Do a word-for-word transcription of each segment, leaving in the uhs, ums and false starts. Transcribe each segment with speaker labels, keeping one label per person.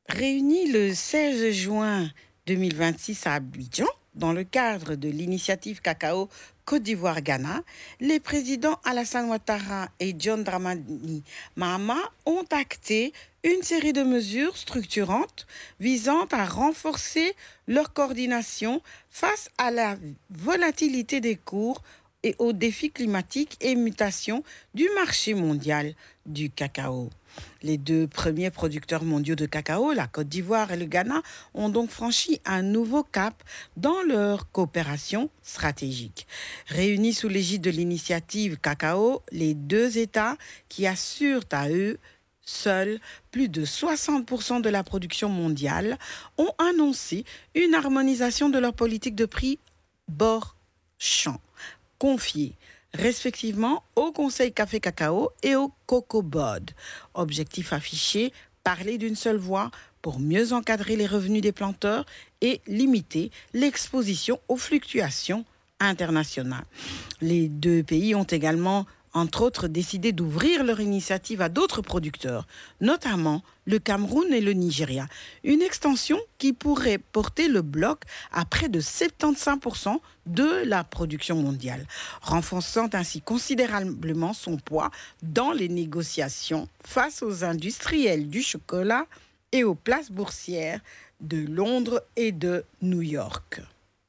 Speaker 1: Réunis le seize juin deux mille vingt-six à Abidjan, dans le cadre de l'initiative Cacao Côte d'Ivoire-Ghana, les présidents Alassane Ouattara et John Dramani Mahama ont acté une série de mesures structurantes visant à renforcer leur coordination face à la volatilité des cours et aux défis climatiques et mutations du marché mondial du cacao. Les deux premiers producteurs mondiaux de cacao, la Côte d'Ivoire et le Ghana, ont donc franchi un nouveau cap dans leur coopération stratégique. Réunis sous l'égide de l'initiative Cacao, les deux États qui assurent à eux seuls plus de soixante pour cent de la production mondiale ont annoncé une harmonisation de leur politique de prix bord-champ, confiée respectivement au Conseil Café Cacao et au Cocoa Board. Objectif affiché, parler d'une seule voix pour mieux encadrer les revenus des planteurs et limiter l'exposition aux fluctuations internationales. Les deux pays ont également, entre autres, décidé d'ouvrir leur initiative à d'autres producteurs, notamment le Cameroun et le Nigeria. Une extension qui pourrait porter le bloc à près de soixante-quinze pour cent de la production mondiale, renforçant ainsi considérablement son poids dans les négociations face aux industriels du chocolat et aux places boursières de Londres et de New York.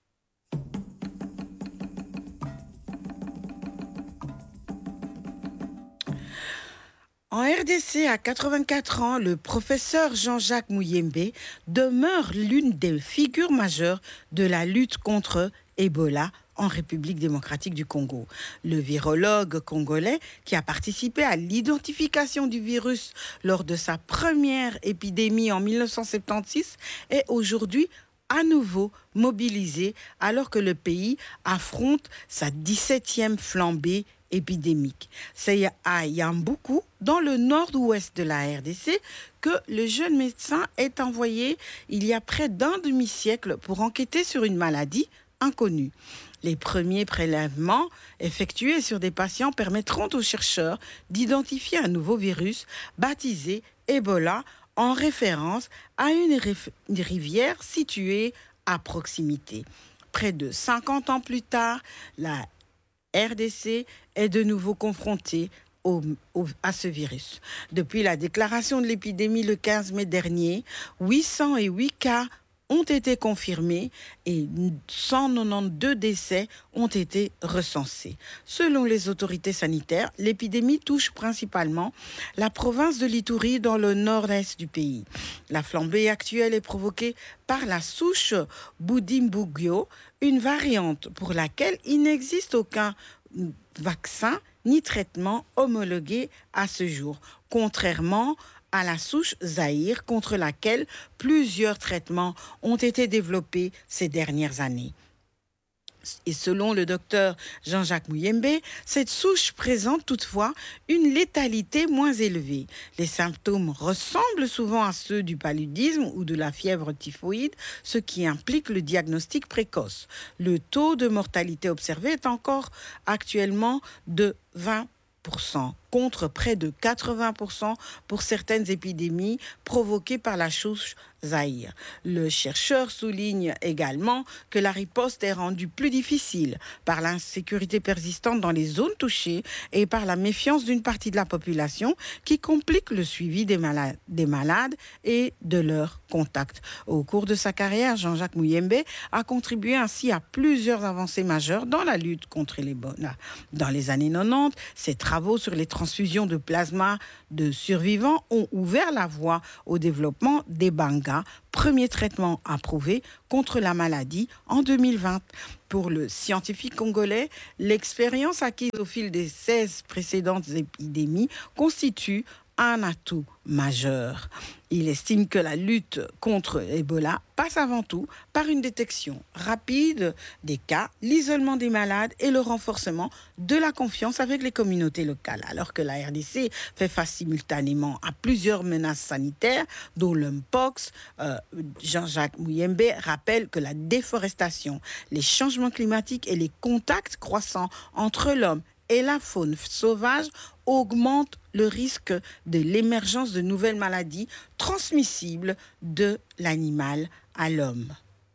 Speaker 1: En R D C, à quatre-vingt-quatre ans, le professeur Jean-Jacques Muyembe demeure l'une des figures majeures de la lutte contre Ebola en République démocratique du Congo. Le virologue congolais, qui a participé à l'identification du virus lors de sa première épidémie en mille neuf cent soixante-seize, est aujourd'hui à nouveau mobilisé alors que le pays affronte sa dix-septième flambée épidémique. C'est à Yamboukou, dans le nord-ouest de la R D C, que le jeune médecin est envoyé il y a près d'un demi-siècle pour enquêter sur une maladie inconnue. Les premiers prélèvements effectués sur des patients permettront aux chercheurs d'identifier un nouveau virus baptisé Ebola en référence à une, une rivière située à proximité. Près de cinquante ans plus tard, la R D C est de nouveau confrontée au, au, à ce virus. Depuis la déclaration de l'épidémie le quinze mai dernier, huit cent huit cas ont été confirmés et cent quatre-vingt-douze décès ont été recensés. Selon les autorités sanitaires, l'épidémie touche principalement la province de l'Ituri dans le nord-est du pays. La flambée actuelle est provoquée par la souche Bundibugyo, une variante pour laquelle il n'existe aucun vaccin ni traitement homologué à ce jour, contrairement à la souche Zaïre contre laquelle plusieurs traitements ont été développés ces dernières années. Et selon le docteur Jean-Jacques Muyembe, cette souche présente toutefois une létalité moins élevée. Les symptômes ressemblent souvent à ceux du paludisme ou de la fièvre typhoïde, ce qui implique le diagnostic précoce. Le taux de mortalité observé est encore actuellement de vingt pour cent, contre près de quatre-vingts pour cent pour certaines épidémies provoquées par la souche Zaïre. Le chercheur souligne également que la riposte est rendue plus difficile par l'insécurité persistante dans les zones touchées et par la méfiance d'une partie de la population qui complique le suivi des malades, des malades et de leurs contacts. Au cours de sa carrière, Jean-Jacques Muyembe a contribué ainsi à plusieurs avancées majeures dans la lutte contre l'Ebola. Dans les années quatre-vingt-dix, ses travaux sur les transfusions de plasma de survivants ont ouvert la voie au développement des bangas, premier traitement approuvé contre la maladie en deux mille vingt. Pour le scientifique congolais, l'expérience acquise au fil des seize précédentes épidémies constitue un atout majeur. Il estime que la lutte contre Ebola passe avant tout par une détection rapide des cas, l'isolement des malades et le renforcement de la confiance avec les communautés locales. Alors que la R D C fait face simultanément à plusieurs menaces sanitaires, dont le mpox, euh, Jean-Jacques Muyembe rappelle que la déforestation, les changements climatiques et les contacts croissants entre l'homme et la faune sauvage augmentent le risque de l'émergence de nouvelles maladies transmissibles de l'animal à l'homme.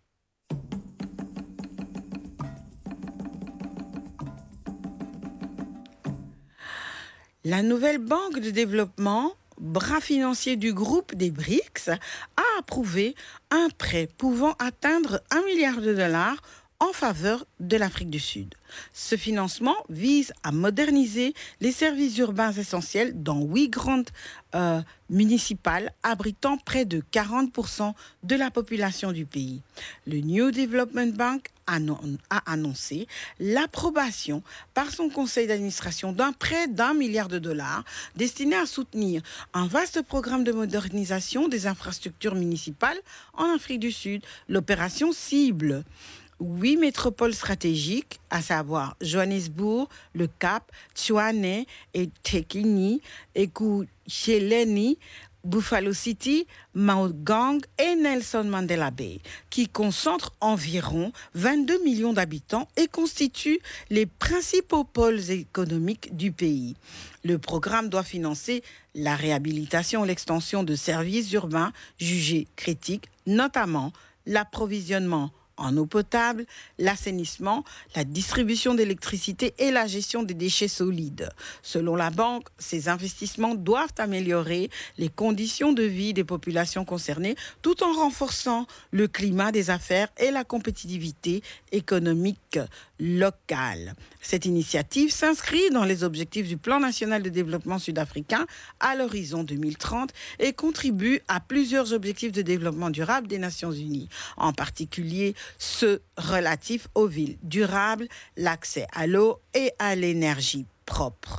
Speaker 1: La nouvelle banque de développement, bras financier du groupe des BRICS, a approuvé un prêt pouvant atteindre un milliard de dollars en faveur de l'Afrique du Sud. Ce financement vise à moderniser les services urbains essentiels dans huit grandes euh, municipales abritant près de quarante pour cent de la population du pays. Le New Development Bank a annoncé l'approbation par son conseil d'administration d'un prêt d'un milliard de dollars destiné à soutenir un vaste programme de modernisation des infrastructures municipales en Afrique du Sud. L'opération cible huit métropoles stratégiques, à savoir Johannesburg, Le Cap, Tshwane et Tekini, Ekurhuleni, Buffalo City, Maugang et Nelson Mandela Bay, qui concentrent environ vingt-deux millions d'habitants et constituent les principaux pôles économiques du pays. Le programme doit financer la réhabilitation et l'extension de services urbains jugés critiques, notamment l'approvisionnement en eau potable, l'assainissement, la distribution d'électricité et la gestion des déchets solides. Selon la banque, ces investissements doivent améliorer les conditions de vie des populations concernées tout en renforçant le climat des affaires et la compétitivité économique locale. Cette initiative s'inscrit dans les objectifs du Plan national de développement sud-africain à l'horizon deux mille trente et contribue à plusieurs objectifs de développement durable des Nations Unies, en particulier ceux relatifs aux villes durables, l'accès à l'eau et à l'énergie propre.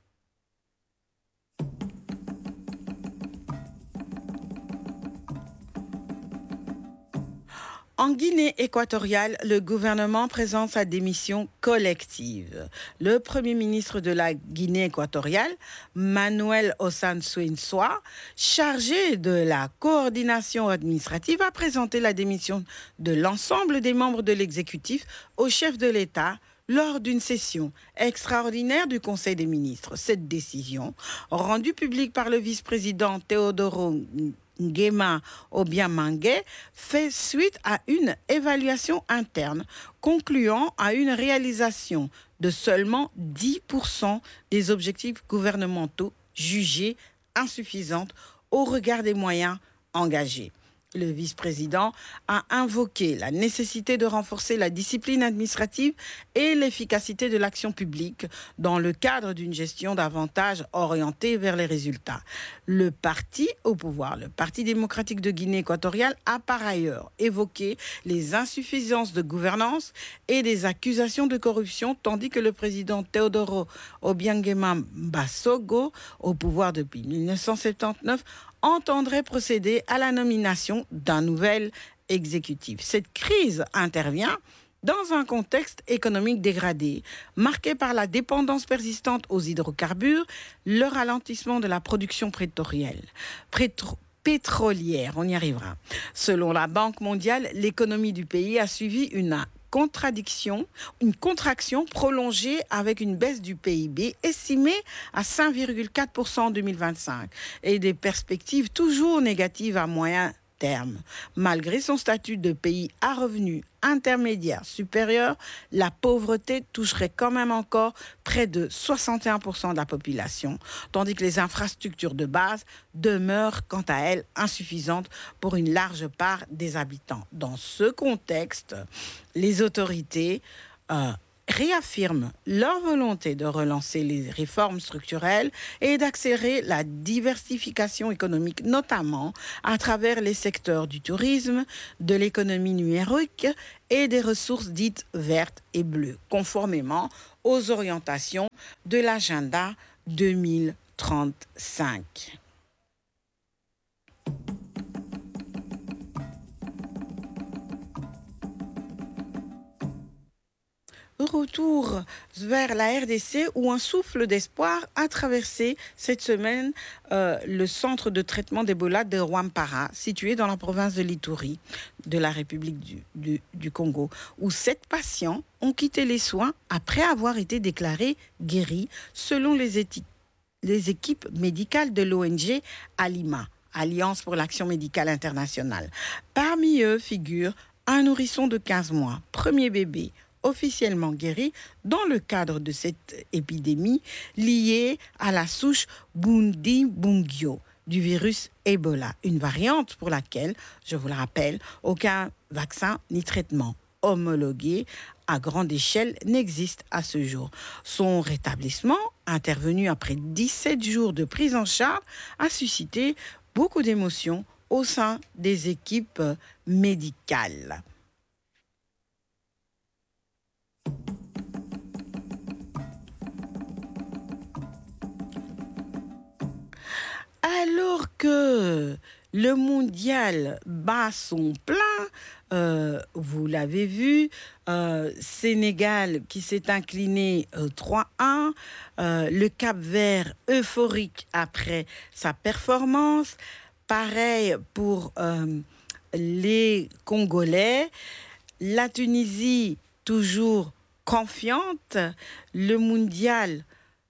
Speaker 1: En Guinée équatoriale, le gouvernement présente sa démission collective. Le premier ministre de la Guinée équatoriale, Manuel Osansoinsoa, chargé de la coordination administrative, a présenté la démission de l'ensemble des membres de l'exécutif au chef de l'État lors d'une session extraordinaire du Conseil des ministres. Cette décision, rendue publique par le vice-président Teodoro Nguema Obiang-Mangué, fait suite à une évaluation interne concluant à une réalisation de seulement dix pour cent des objectifs gouvernementaux jugés insuffisantes au regard des moyens engagés. Le vice-président a invoqué la nécessité de renforcer la discipline administrative et l'efficacité de l'action publique dans le cadre d'une gestion davantage orientée vers les résultats. Le parti au pouvoir, le Parti démocratique de Guinée équatoriale, a par ailleurs évoqué les insuffisances de gouvernance et des accusations de corruption, tandis que le président Teodoro Obiang-Nguema Mbasogo, au pouvoir depuis mille neuf cent soixante-dix-neuf, entendrait procéder à la nomination d'un nouvel exécutif. Cette crise intervient dans un contexte économique dégradé, marqué par la dépendance persistante aux hydrocarbures, le ralentissement de la production pétrolière. Pétro- pétrolière, on y arrivera. Selon la Banque mondiale, l'économie du pays a suivi une contradiction, une contraction prolongée avec une baisse du P I B estimée à cinq virgule quatre pour cent en deux mille vingt-cinq et des perspectives toujours négatives à moyen terme. Malgré son statut de pays à revenus intermédiaires supérieurs, la pauvreté toucherait quand même encore près de soixante et un pour cent de la population, tandis que les infrastructures de base demeurent quant à elles insuffisantes pour une large part des habitants. Dans ce contexte, les autorités euh, réaffirment leur volonté de relancer les réformes structurelles et d'accélérer la diversification économique, notamment à travers les secteurs du tourisme, de l'économie numérique et des ressources dites vertes et bleues, conformément aux orientations de l'agenda deux mille trente-cinq. Retour vers la R D C où un souffle d'espoir a traversé cette semaine euh, le centre de traitement d'Ebola de Rwampara, situé dans la province de l'Ituri, de la République du, du, du Congo, où sept patients ont quitté les soins après avoir été déclarés guéris, selon les, éti- les équipes médicales de l'O N G Alima, Alliance pour l'action médicale internationale. Parmi eux figure un nourrisson de quinze mois, premier bébé, officiellement guéri dans le cadre de cette épidémie liée à la souche Bundibugyo du virus Ebola, une variante pour laquelle, je vous le rappelle, aucun vaccin ni traitement homologué à grande échelle n'existe à ce jour. Son rétablissement, intervenu après dix-sept jours de prise en charge, a suscité beaucoup d'émotions au sein des équipes médicales. Alors que le mondial bat son plein, euh, vous l'avez vu, euh, Sénégal qui s'est incliné euh, trois un, euh, le Cap-Vert euphorique après sa performance, pareil pour euh, les Congolais, la Tunisie toujours confiante, le mondial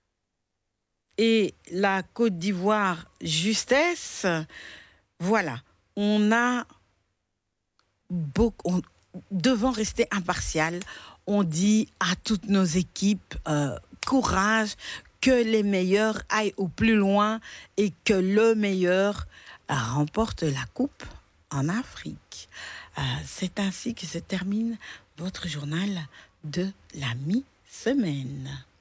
Speaker 1: et la Côte d'Ivoire, justesse. Voilà, on a beaucoup, on, devant rester impartial, on dit à toutes nos équipes, euh, courage, que les meilleurs aillent au plus loin et que le meilleur euh, remporte la coupe en Afrique. Euh, c'est ainsi que se termine votre journal de la mi-semaine.